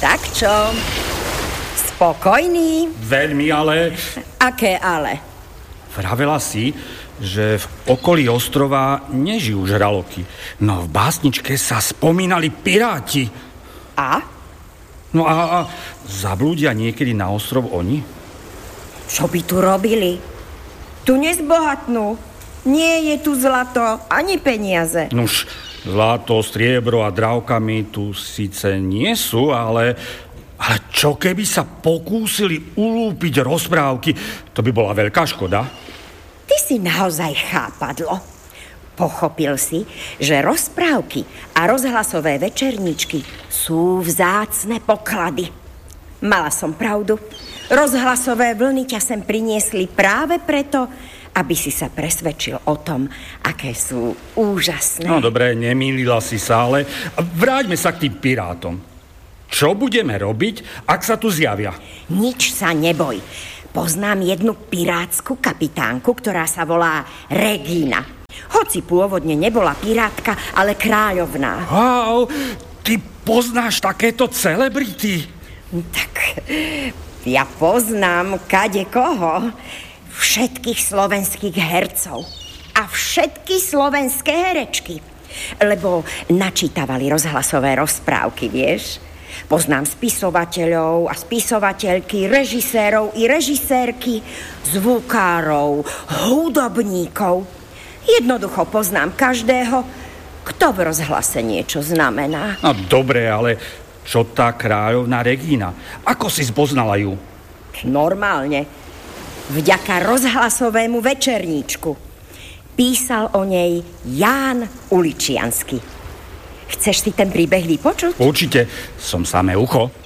Tak čo? Spokojný? Veľmi, ale... Aké ale? Vravela si, že v okolí ostrova nežijú žraloky. No v básničke sa spomínali piráti. A? No a zablúdia niekedy na ostrov oni? Čo by tu robili? Tu nezbohatnú. Nie je tu zlato, ani peniaze. Nuž, zlato, striebro a drávkami tu síce nie sú, ale čo keby sa pokúsili ulúpiť rozprávky? To by bola veľká škoda. Ty si naozaj chápadlo. Pochopil si, že rozprávky a rozhlasové večerníčky sú vzácne poklady. Mala som pravdu. Rozhlasové vlny ťa sem priniesli práve preto, aby si sa presvedčil o tom, aké sú úžasné. No dobre, nemýlila si sa, ale vráťme sa k tým pirátom. Čo budeme robiť, ak sa tu zjavia? Nič sa neboj. Poznám jednu pirátsku kapitánku, ktorá sa volá Regína. Hoci pôvodne nebola pirátka, ale kráľovná. Wow, ty poznáš takéto celebrity? Tak ja poznám kade koho. Všetkých slovenských hercov a všetky slovenské herečky. Lebo načítavali rozhlasové rozprávky, vieš? Poznám spisovateľov a spisovateľky, režisérov i režisérky, zvukárov, hudobníkov. Jednoducho poznám každého, kto v rozhlase niečo znamená. No dobre, ale čo tá kráľovná Regína? Ako si spoznala ju? Normálne. Vďaka rozhlasovému večerníčku. Písal o nej Ján Uličiansky. Chceš si ten príbeh vypočuť? Určite, som samé ucho.